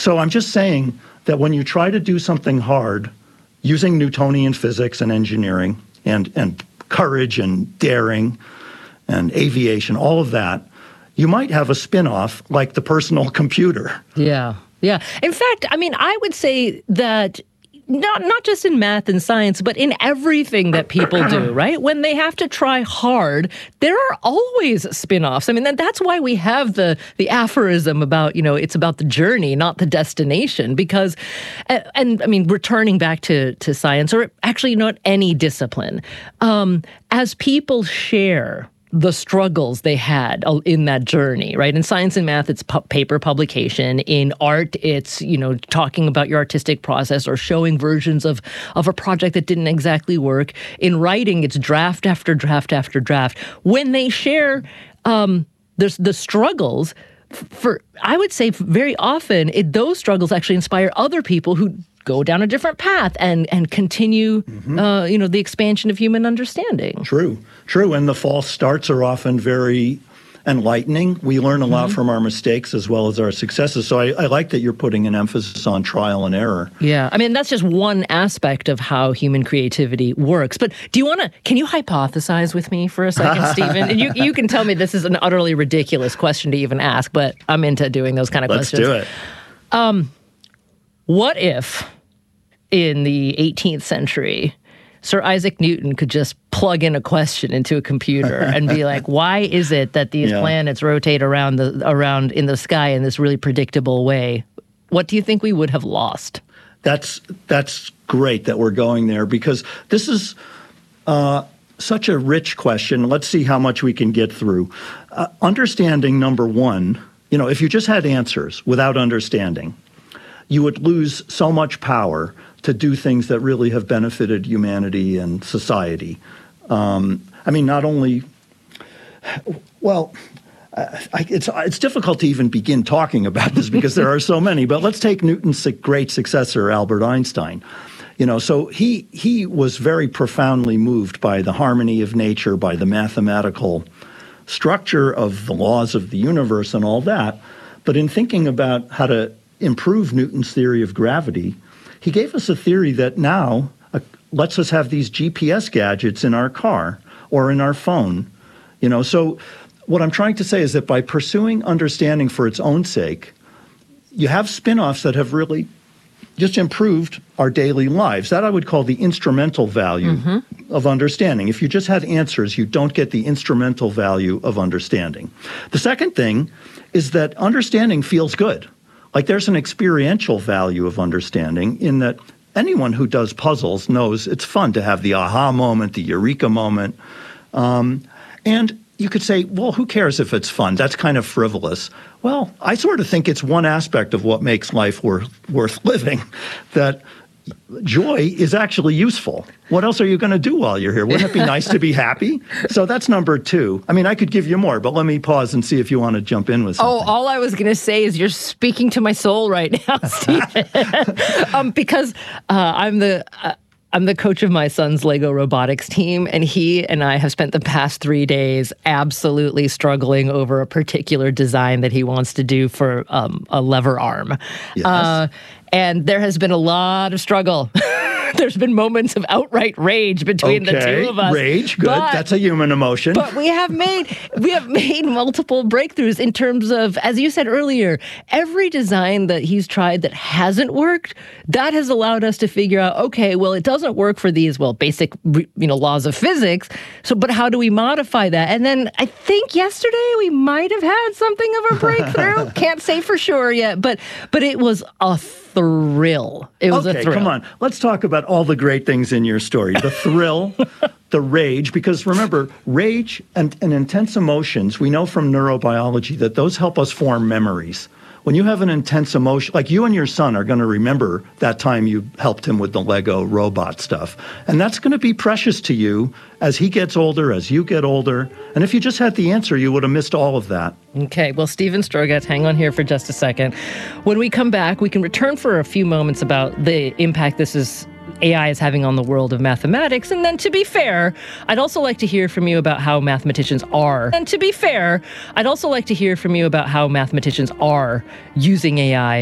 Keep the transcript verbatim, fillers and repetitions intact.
So I'm just saying that when you try to do something hard using Newtonian physics and engineering and, and courage and daring and aviation, all of that, you might have a spin-off like the personal computer. Yeah, yeah. In fact, I mean, I would say that not not just in math and science, but in everything that people do, right? When they have to try hard, there are always spin-offs. I mean, that, that's why we have the the aphorism about, you know, it's about the journey, not the destination. Because, and, and I mean, returning back to, to science, or actually not any discipline, um, as people share the struggles they had in that journey, right? In science and math, it's pu- paper publication. In art, it's, you know, talking about your artistic process or showing versions of, of a project that didn't exactly work. In writing, it's draft after draft after draft. When they share um, the, the struggles, for I would say very often, it, those struggles actually inspire other people who go down a different path and and continue, mm-hmm. uh, you know, the expansion of human understanding. True, true. And the false starts are often very enlightening. We learn a lot mm-hmm. from our mistakes as well as our successes. So I, I like that you're putting an emphasis on trial and error. Yeah, I mean, that's just one aspect of how human creativity works. But do you want to, can you hypothesize with me for a second, Stephen? And you, you can tell me this is an utterly ridiculous question to even ask, but I'm into doing those kind of Let's questions. Let's do it. Um, what if in the eighteenth century, Sir Isaac Newton could just plug in a question into a computer and be like, why is it that these yeah. planets rotate around the around in the sky in this really predictable way? What do you think we would have lost? That's that's great that we're going there, because this is uh, such a rich question. Let's see how much we can get through. Uh, understanding, number one, you know, if you just had answers without understanding, you would lose so much power to do things that really have benefited humanity and society. Um, I mean, not only, well, I, it's it's difficult to even begin talking about this because there are so many, but let's take Newton's great successor, Albert Einstein. You know, so he he was very profoundly moved by the harmony of nature, by the mathematical structure of the laws of the universe and all that. But in thinking about how to improve Newton's theory of gravity, he gave us a theory that now uh, lets us have these G P S gadgets in our car or in our phone. You know, so what I'm trying to say is that by pursuing understanding for its own sake, you have spin-offs that have really just improved our daily lives. That I would call the instrumental value mm-hmm. of understanding. If you just had answers, you don't get the instrumental value of understanding. The second thing is that understanding feels good. Like there's an experiential value of understanding in that anyone who does puzzles knows it's fun to have the aha moment, the eureka moment. Um, and you could say, well, who cares if it's fun? That's kind of frivolous. Well, I sort of think it's one aspect of what makes life worth, worth living, that joy is actually useful. What else are you going to do while you're here? Wouldn't it be nice to be happy? So that's number two. I mean, I could give you more, but let me pause and see if you want to jump in with something. Oh, all I was going to say is you're speaking to my soul right now, Stephen. um, because uh, I'm the... Uh, I'm the coach of my son's Lego robotics team, and he and I have spent the past three days absolutely struggling over a particular design that he wants to do for um, a lever arm. Yes. Uh, and there has been a lot of struggle. There's been moments of outright rage between okay. the two of us. Rage, good. But, That's a human emotion. But we have made we have made multiple breakthroughs in terms of, as you said earlier, every design that he's tried that hasn't worked, that has allowed us to figure out, okay, well, it doesn't work for these, well, basic, you know, laws of physics. So, but how do we modify that? And then I think yesterday we might have had something of a breakthrough. Can't say for sure yet, but but it was a thrill. It was okay, a thrill. Come on. Let's talk about all the great things in your story. The thrill, the rage, because remember, rage and, and intense emotions, we know from neurobiology that those help us form memories. When you have an intense emotion, like you and your son are going to remember that time you helped him with the Lego robot stuff. And that's going to be precious to you as he gets older, as you get older. And if you just had the answer, you would have missed all of that. Okay, well, Stephen Strogatz, hang on here for just a second. When we come back, we can return for a few moments about the impact this is A I is having on the world of mathematics. And then to be fair, I'd also like to hear from you about how mathematicians are. And to be fair, I'd also like to hear from you about how mathematicians are using A I